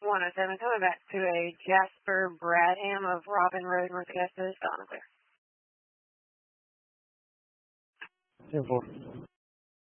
107, coming back to a Jasper Bradham of Robin Road, North Augusta. Donna clear. 10-4.